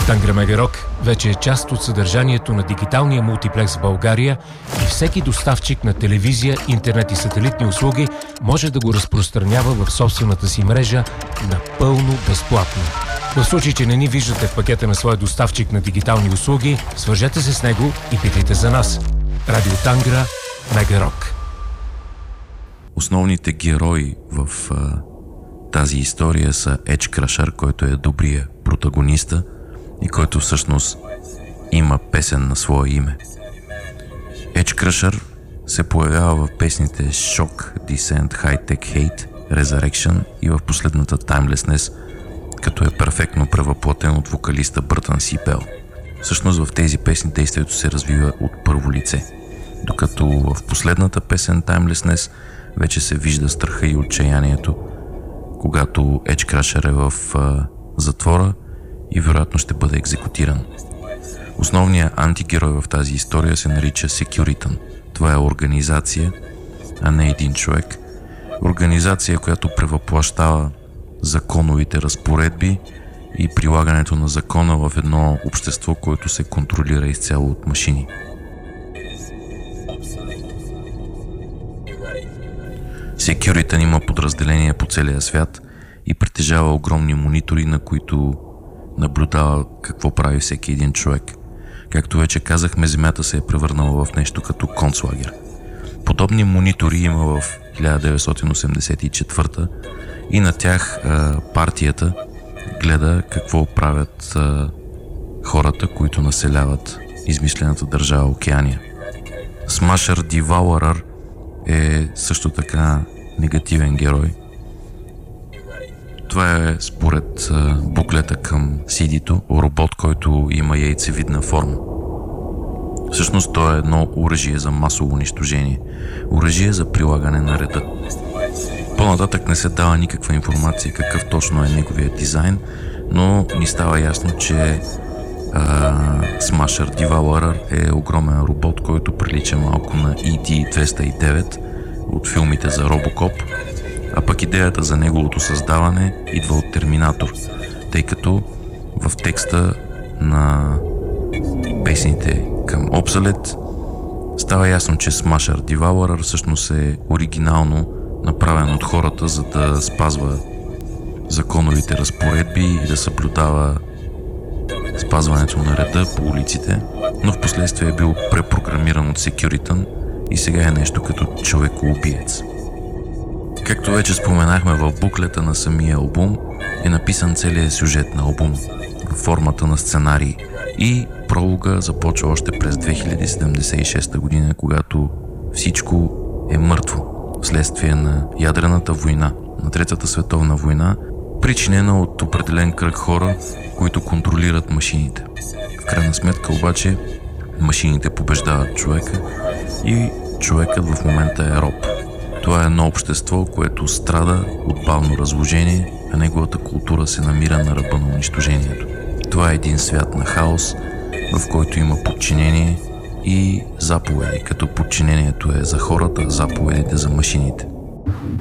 Тангра Мегарок вече е част от съдържанието на дигиталния мултиплекс в България и всеки доставчик на телевизия, интернет и сателитни услуги може да го разпространява в собствената си мрежа напълно безплатно. В случай, че не ни виждате в пакета на своя доставчик на дигитални услуги, свържете се с него и питайте за нас. Радио Тангра Мегарок. Основните герои в тази история са Edge Crusher, който е добрия протагониста и който всъщност има песен на свое име. Edge Crusher се появява в песните Shock, Descent, High Tech Hate, Resurrection и в последната Timelessness, като е перфектно превъплатен от вокалиста Бъртън Сипел. Всъщност в тези песни действието се развива от първо лице, докато в последната песен Timelessness вече се вижда страха и отчаянието, когато Edge Crusher е в затвора и вероятно ще бъде екзекутиран. Основният антигерой в тази история се нарича Securitan. Това е организация, а не един човек. Организация, която превъплащава законовите разпоредби и прилагането на закона в едно общество, което се контролира изцяло от машини. Securitan има подразделения по целия свят и притежава огромни монитори, на които наблюдава какво прави всеки един човек. Както вече казахме, Земята се е превърнала в нещо като концлагер. Подобни монитори има в 1984 и на тях партията гледа какво правят хората, които населяват измислената държава Океания. Smasher Devourer е също така негативен герой. Това е според буклета към CD-то робот, който има яйцевидна форма. Всъщност то е едно оръжие за масово унищожение. Оръжие за прилагане на реда. По-нататък не се дава никаква информация какъв точно е неговия дизайн, но ни става ясно, че Smasher Devourer е огромен робот, който прилича малко на ED-209 от филмите за Робокоп, а пък идеята за неговото създаване идва от Терминатор, тъй като в текста на песните към Obsolete става ясно, че Smasher Devourer всъщност е оригинално направен от хората, за да спазва законовите разпоредби и да съблюдава спазването на реда по улиците, но в последствие е бил препрограмиран от Securitan и сега е нещо като човекоубиец. Както вече споменахме, в буклета на самия албум е написан целият сюжет на албум в формата на сценарий и пролога започва още през 2076 година, когато всичко е мъртво вследствие на ядрената война, на Третата световна война, причинена от определен кръг хора, които контролират машините. В крайна сметка обаче машините побеждават човека и човекът в момента е роб. Това е едно общество, което страда от бавно разложение, а неговата култура се намира на ръба на унищожението. Това е един свят на хаос, в който има подчинение и заповеди, като подчинението е за хората, заповедите за машините.